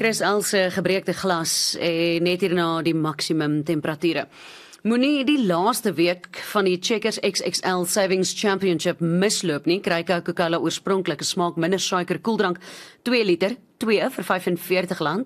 Chris Els se gebreekte glas en net hierna die maksimum temperature. Moenie die laaste week van die Checkers XXL Savings Championship misloop nie. Kry Coca-Cola oorspronklike smaak minder suiker koeldrank 2 liter, 2 vir R45.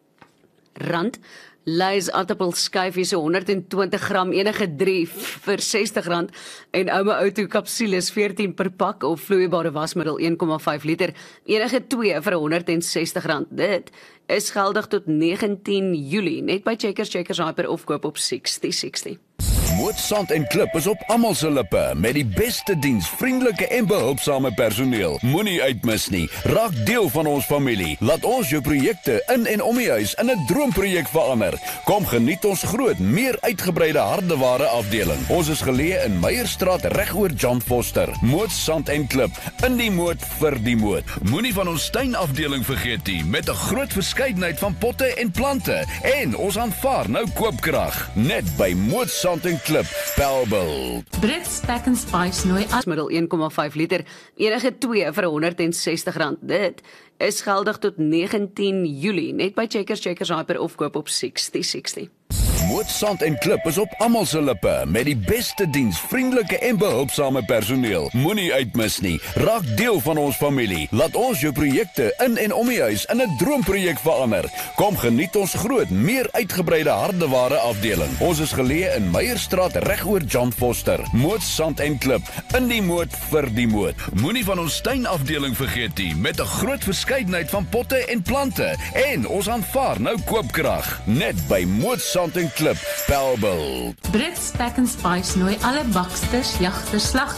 Lay's aardappelskyfies so 120 gram, enige 3 vir R60 en Ouma Auto kapsules 14 per pak of vloeibare wasmiddel 1,5 liter, enige 2 vir R160. Dit is geldig tot 19 Julie, net by Checkers Hyper of koop op 6060. Moot Sand en Klip is op almal se lippe met die beste diens, vriendelike en behulpsame personeel. Moenie uitmis nie. Raak deel van ons familie. Laat ons jou projekte in en om die huis in 'n droomprojek verander. Kom geniet ons groot, meer uitgebreide hardeware afdeling. Ons is geleë in Meyerstraat regoor John Foster. Moot Sand en Klip, in die moot vir die moot. Moenie van ons tuinafdeling vergeet nie, met 'n groot verskeidenheid van potte en plante. En ons aanvaar nou koopkrag. Net by Moot Sand en Klip, Bellville. Brits Pack and Spice nooi Wasmiddel 1,5 liter, enige 2 vir R160. Dit is geldig tot 19 Julie, net by Checkers Hyper of koop op 6060. Moot Sand en Klip is op almal se lippe met die beste diens, vriendelike en behulpsame personeel. Moenie uitmis nie. Raak deel van ons familie. Laat ons jou projekte in en om die huis in 'n droomprojek verander. Kom geniet ons groot, meer uitgebreide hardeware afdeling. Ons is geleë in Meyerstraat regoor John Foster. Moot Sand en Klip, in die moot vir die moot. Moenie van ons tuinafdeling vergeet nie, met 'n groot verskeidenheid van potte en plante. En ons aanvaar nou koopkrag. Net by Moot Sand en Klip, Bellville. Brits Pack and Spice nooi alle baksters, jagters, slag